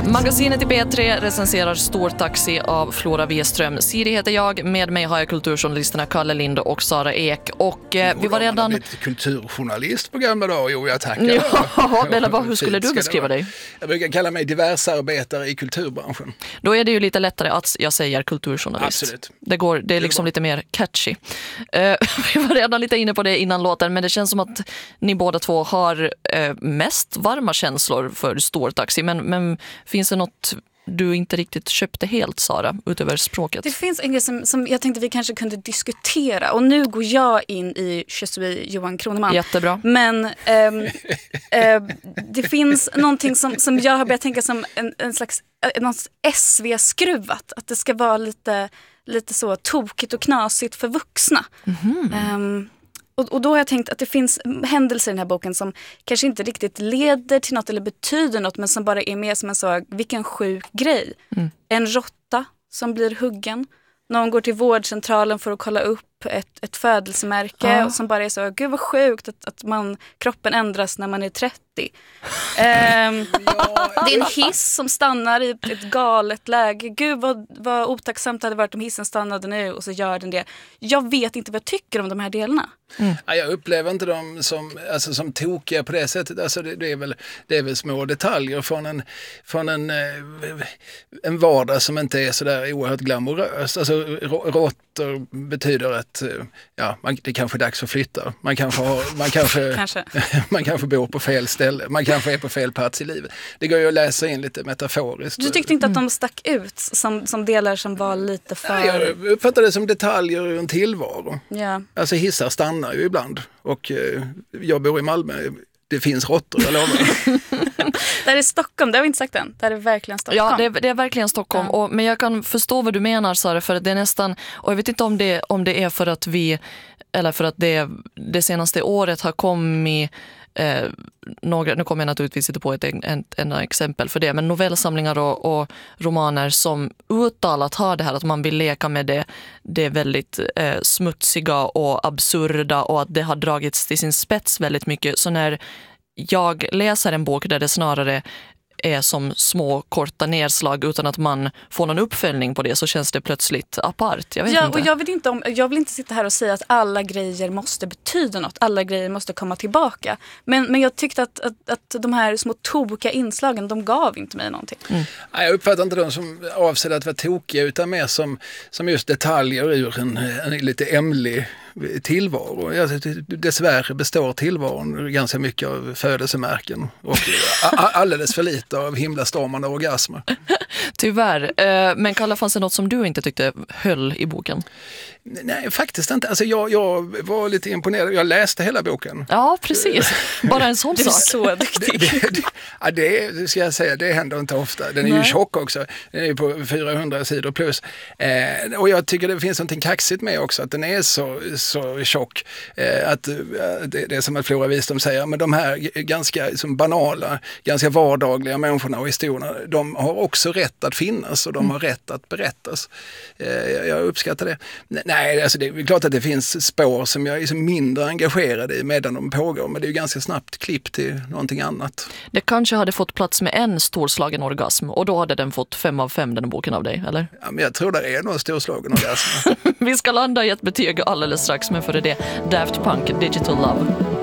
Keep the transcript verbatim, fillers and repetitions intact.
Magasinet i B tre recenserar Stor taxi av Flora Weström. Siri heter jag, med mig har jag kulturjournalisterna Kalle Lind och Sara Ek. Och eh, vi var redan... Man har blivit kulturjournalist på gamla dagar, jo jag tackar. Ja, eller vad, hur skulle du beskriva dig? Jag brukar kalla mig diversarbetare i kulturbranschen. Då är det ju lite lättare att jag säger kulturjournalist. Absolut. Det, går, det är liksom lite mer catchy. Uh, vi var redan lite inne på det innan låten, men det känns som att ni båda två har uh, mest varma känslor för Stor taxi. Men, men finns det något du inte riktigt köpte helt, Sara, utöver språket? Det finns en grej som, som jag tänkte vi kanske kunde diskutera. Och nu går jag in i Je suis Johan Kroneman. Jättebra. Men ähm, äh, det finns någonting som, som jag har börjat tänka som en, en slags S V-skruvat. Att det ska vara lite, lite så tokigt och knasigt för vuxna. Mm-hmm. Um, Och, och då har jag tänkt att det finns händelser i den här boken som kanske inte riktigt leder till något eller betyder något, men som bara är mer som en så, vilken sjuk grej. Mm. En råtta som blir huggen. Någon går till vårdcentralen för att kolla upp ett, ett födelsemärke ja. Och som bara är så, gud vad sjukt att, att man, kroppen ändras när man är trettio. um, ja. Det är en hiss som stannar i ett, ett galet läge. Gud vad, vad otacksamt det hade varit om hissen stannade nu, och så gör den det. Jag vet inte vad jag tycker om de här delarna. Mm. Ja, jag upplever inte dem som, alltså, som tokiga på det sättet. Alltså, det, det, är väl, det är väl små detaljer från en, från en, en vardag som inte är så där oerhört glamorös. Alltså, råttor betyder att ja, man, det är kanske är dags att flytta. Man kanske, har, man, kanske, kanske. man kanske bor på fel ställe. Man kanske är på fel plats i livet. Det går ju att läsa in lite metaforiskt. Du tyckte inte att de stack ut som, som delar som var lite för... Ja, jag uppfattar det som detaljer i en tillvaro. Ja. Alltså hissar stannar ju ibland. Och eh, jag bor i Malmö. Det finns råttor, jag lovar. Det är Stockholm, det har vi inte sagt än. Det är verkligen Stockholm. Ja, det är, det är verkligen Stockholm. Ja. Och, men jag kan förstå vad du menar, Sara, för att det är nästan... Och jag vet inte om det, om det är för att vi... Eller för att det, det senaste året har kommit... Eh, några, nu kommer jag naturligtvis inte på ett enda exempel för det, men novellsamlingar och, och romaner som uttalat har det här att man vill leka med det, det väldigt eh, smutsiga och absurda, och att det har dragits till sin spets väldigt mycket. Så när jag läser en bok där det snarare är som små korta nedslag utan att man får någon uppföljning på det, så känns det plötsligt apart. Jag vet ja, inte. Och jag, vet inte om, jag vill inte sitta här och säga att alla grejer måste betyda något. Alla grejer måste komma tillbaka. Men, men jag tyckte att, att, att de här små tokiga inslagen, de gav inte mig någonting. Mm. Jag uppfattar inte dem som avsedda att vara tokiga, utan mer som, som just detaljer ur en, en lite ämlig tillvaro. Dessvärre består tillvaron ganska mycket av födelsemärken och alldeles för lite av himlastormande orgasmer. Tyvärr. Men Kalle, fanns det något som du inte tyckte höll i boken? Nej, faktiskt inte. Alltså jag, jag var lite imponerad. Jag läste hela boken. Ja, precis. Bara en sån sak. Du är så duktig. Det, det, det, ja, det ska jag säga, det händer inte ofta. Den är Nej. ju tjock också. Den är på fyrahundra sidor plus. Eh, och jag tycker det finns något kaxigt med också, att den är så, så tjock. Eh, att det, det är som att Flora Weström säger, men de här ganska som banala, ganska vardagliga människorna och historierna, de har också rätt att finnas och de har rätt att berättas. Eh, jag uppskattar det. Nej, alltså det är klart att det finns spår som jag är så mindre engagerad i medan de pågår, men det är ju ganska snabbt klipp till någonting annat. Det kanske hade fått plats med en storslagen orgasm, och då hade den fått fem av fem, den boken av dig, eller? Ja, men jag tror det är någon storslagen orgasm. Vi ska landa i ett betyg alldeles strax, men före det Daft Punk, Digital Love.